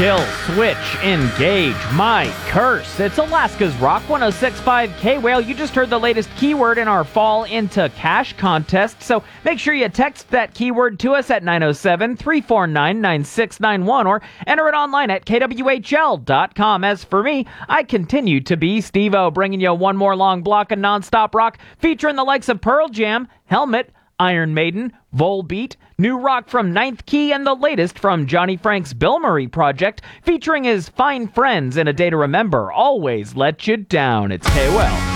Kill, switch, engage, my curse. It's Alaska's Rock 106.5 K-Whale. You just heard the latest keyword in our Fall into Cash contest, so make sure you text that keyword to us at 907-349-9691 or enter it online at kwhl.com. As for me, I continue to be Steve-O, bringing you one more long block of nonstop rock featuring the likes of Pearl Jam, Helmet, Iron Maiden, Volbeat, new rock from Ninth Key, and the latest from Johnny Frank's Bill Murray project, featuring his fine friends in A Day to Remember, Always Let You Down. It's K-Well.